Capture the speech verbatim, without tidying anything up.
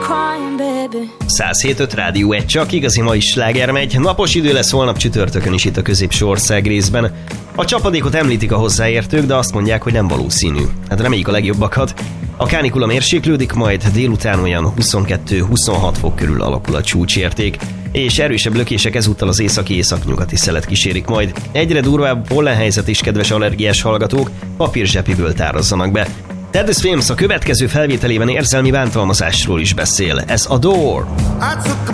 száz hét öt Rádió egy, csak igazi mai sláger megy. Napos idő lesz holnap csütörtökön is itt a középső ország részben. A csapadékot említik a hozzáértők, de azt mondják, hogy nem valószínű. Hát reméljük a legjobbakat. A kánikula mérséklődik, majd délután olyan huszonkettő-huszonhat fok körül alakul a csúcsérték, és erősebb lökések ezúttal az északi-északnyugati szelet kísérik majd. Egyre durvább pollenhelyzet is, kedves allergiás hallgatók, papírzsepiből tárazzanak be. Teddy's Films a következő felvételében érzelmi bántalmazásról is beszél. Ez a Door.